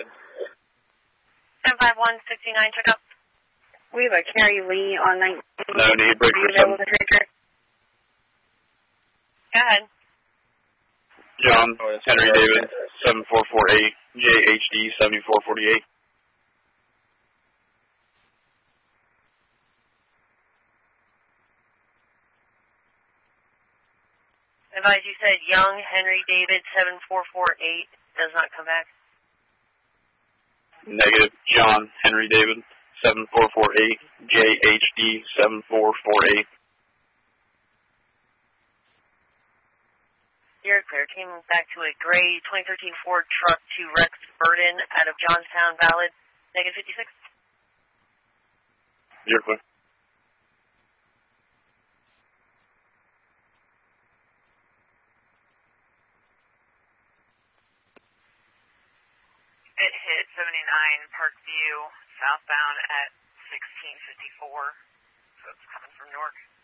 ahead. 75169, check up. We have a Carrie Lee on 19. No need, break for 7. Go ahead. John, Henry David, 7448, JHD 7448. Advise you said Young, Henry David, 7448, does not come back. Negative, John, Henry David, 7448, JHD 7448. You're clear. Came back to a gray 2013 Ford truck to Rex Burden out of Johnstown, valid, negative 56. You're clear. It hit 79 Parkview, southbound at 1654, so it's coming from Newark.